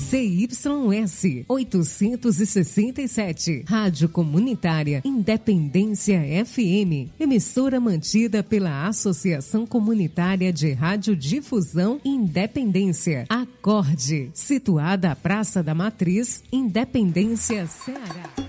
ZYS 867, Rádio Comunitária Independência FM, emissora mantida pela Associação Comunitária de Radiodifusão Independência, Acorde, situada à Praça da Matriz, Independência, Ceará.